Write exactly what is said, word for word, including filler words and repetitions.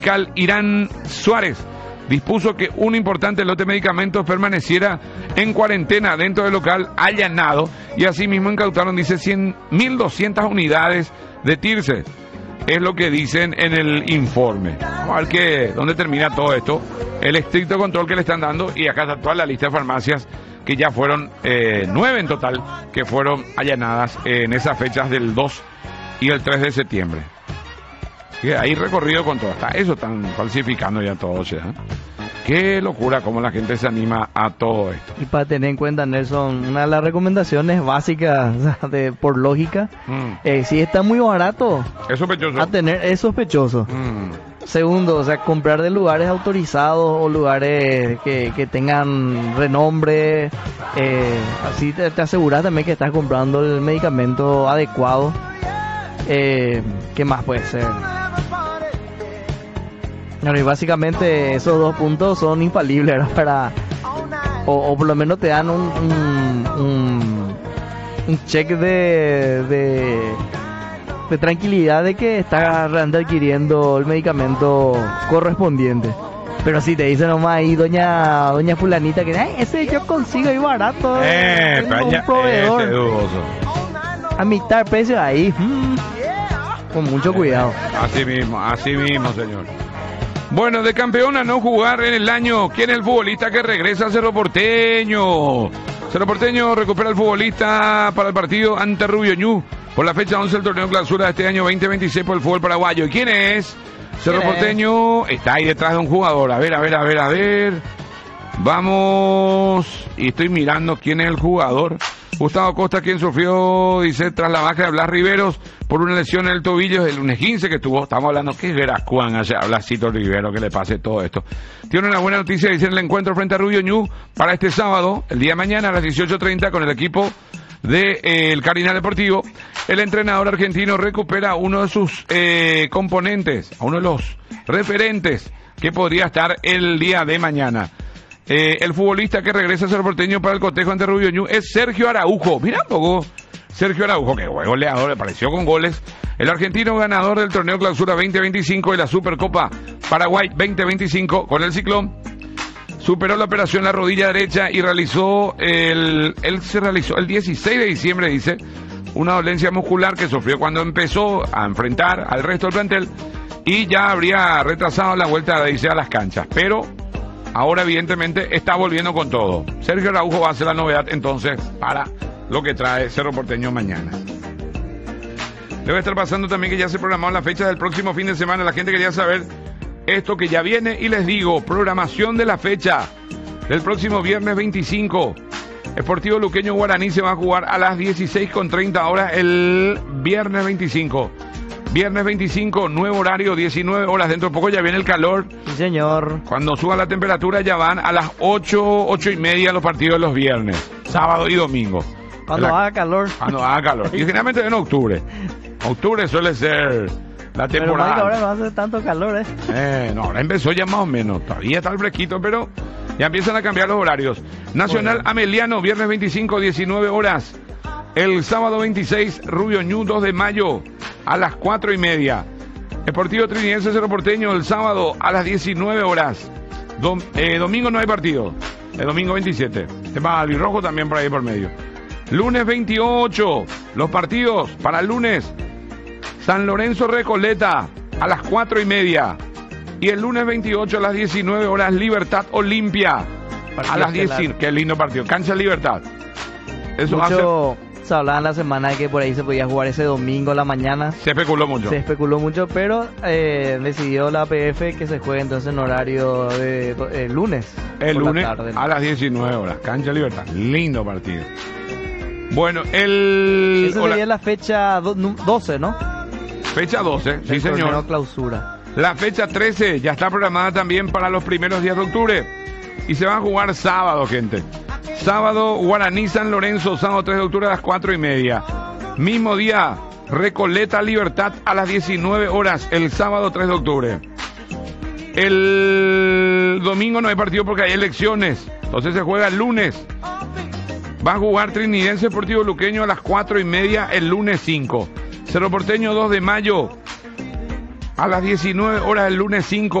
Irán Suárez dispuso que un importante lote de medicamentos permaneciera en cuarentena dentro del local allanado y asimismo incautaron, dice, cien mil doscientas unidades de Tirse. Es lo que dicen en el informe. Vamos a ver que, dónde termina todo esto, el estricto control que le están dando, y acá está toda la lista de farmacias que ya fueron, eh, nueve en total, que fueron allanadas en esas fechas del dos y el tres de septiembre. Que hay recorrido con todo. Hasta eso están falsificando ya todo, ¿sí? Qué locura cómo la gente se anima a todo esto. Y para tener en cuenta, Nelson, una de las recomendaciones básicas de, por lógica, mm. eh, si está muy barato, es sospechoso. A tener, es sospechoso. Mm. Segundo, o sea, comprar de lugares autorizados o lugares que, que tengan renombre, eh, así te, te aseguras también que estás comprando el medicamento adecuado. Eh, ¿Qué más puede ser? Bueno, y básicamente esos dos puntos son infalibles, ¿verdad? Para, o, o por lo menos te dan un un, un, un check de, de de tranquilidad de que estás realmente adquiriendo el medicamento correspondiente. Pero si te dicen nomás ahí doña doña fulanita que ay, ese yo consigo ahí barato, eh, tengo un proveedor ese dudoso. A mitad de precio ahí, mm, con mucho cuidado. Así mismo, así mismo, señor. Bueno, de campeón a no jugar en el año, ¿quién es el futbolista que regresa a Cerro Porteño? Cerro Porteño recupera al futbolista para el partido ante Rubio Ñu por la fecha once del torneo clausura de este año veinte veintiséis por el fútbol paraguayo. ¿Y quién es? Cerro ¿Quién Porteño es? Está ahí detrás de un jugador. A ver, a ver, a ver, a ver. Vamos. Y estoy mirando quién es el jugador. Gustavo Costa, quien sufrió, dice, tras la baja de Blas Riveros por una lesión en el tobillo, el lunes quince que tuvo. Estamos hablando, ¿qué verás Juan allá? Blasito Rivero, que le pase todo esto. Tiene una buena noticia, dice, el encuentro frente a Rubio Ñu para este sábado, el día de mañana a las dieciocho treinta con el equipo de eh, el Cardinal Deportivo. El entrenador argentino recupera uno de sus eh, componentes, a uno de los referentes que podría estar el día de mañana. Eh, el futbolista que regresa a Cerro Porteño para el cotejo ante Rubio Ñu es Sergio Araujo. Mira un poco, Sergio Araujo, que buen goleador, le apareció con goles. El argentino ganador del torneo clausura veinte veinticinco y la Supercopa Paraguay veinte veinticinco con el Ciclón. Superó la operación en la rodilla derecha y realizó el, él se realizó el dieciséis de diciembre, dice, una dolencia muscular que sufrió cuando empezó a enfrentar al resto del plantel y ya habría retrasado la vuelta, dice, a las canchas. Pero ahora evidentemente está volviendo con todo. Sergio Araujo va a ser la novedad entonces para lo que trae Cerro Porteño mañana. Debe estar pasando también que ya se programó la fecha del próximo fin de semana. La gente quería saber esto que ya viene y les digo, programación de la fecha del próximo viernes veinticinco. Sportivo Luqueño Guaraní se va a jugar a las dieciséis con treinta horas el viernes veinticinco. Viernes veinticinco, nuevo horario, diecinueve horas. Dentro de poco ya viene el calor. Sí, señor. Cuando suba la temperatura ya van a las ocho, ocho y media los partidos de los viernes, sábado y domingo. Cuando la... haga calor. Cuando haga calor. Y generalmente en octubre. Octubre suele ser la temporada. Pero ahora no hace tanto calor, ¿eh? Eh, no, ahora empezó ya más o menos. Todavía está el fresquito, pero ya empiezan a cambiar los horarios. Nacional bueno. Ameliano, viernes veinticinco, diecinueve horas. El sábado veintiséis, Rubio Ñu, dos de mayo, a las cuatro y media. Sportivo Trinidense Cerro Porteño, el sábado a las diecinueve horas. Dom, eh, domingo no hay partido. El domingo veintisiete. Tema albirrojo también por ahí por medio. Lunes veintiocho, los partidos para el lunes. San Lorenzo Recoleta, a las cuatro y media. Y el lunes veintiocho a las diecinueve horas, Libertad Olimpia. A las diez. Qué lindo partido. Cancha Libertad. Eso Mucho... hace... Se hablaba en la semana de que por ahí se podía jugar ese domingo a la mañana. Se especuló mucho. Se especuló mucho, pero eh, decidió la A P F que se juegue entonces en horario de eh, lunes. El lunes tarde, ¿no? A las diecinueve horas. Cancha Libertad. Lindo partido. Bueno, el... Esa sería la fecha doce, ¿no? Fecha doce, sí, el señor. Torneo clausura. La fecha trece ya está programada también para los primeros días de octubre. Y se va a jugar sábado, gente. Sábado, Guaraní San Lorenzo, sábado tres de octubre a las cuatro y media. Mismo día, Recoleta Libertad a las diecinueve horas, el sábado tres de octubre. El domingo no hay partido porque hay elecciones, entonces se juega el lunes. Va a jugar Trinidense Sportivo Luqueño a las cuatro y media el lunes cinco. Cerro Porteño dos de mayo A las diecinueve horas del lunes cinco